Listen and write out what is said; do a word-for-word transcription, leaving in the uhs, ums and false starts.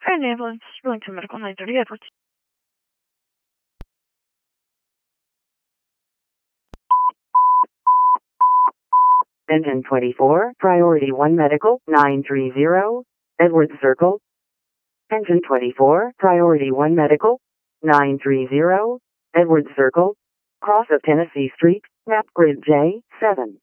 Fire ambulance, Burlington Medical nine thirty Edwards. Engine twenty-four, Priority one Medical, nine three zero, Edwards Circle. Engine twenty-four, Priority one Medical, nine three zero, Edwards Circle. Cross of Tennessee Street, Map Grid J seven.